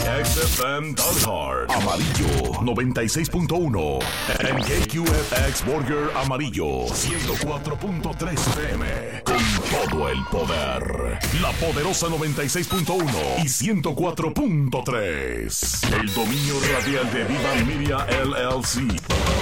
XFM Die Amarillo 96.1. En KQFX Burger Amarillo 104.3 FM. Con todo el poder. La poderosa 96.1 y 104.3. El dominio radial de Viva Media LLC.